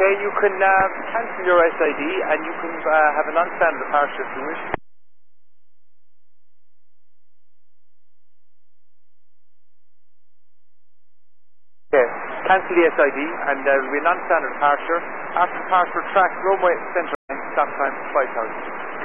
Okay, you can cancel your SID and you can have a non-standard departure if you wish. Okay, cancel the SID and there will be a non-standard departure. After departure, track runway center line, stop time 5,000.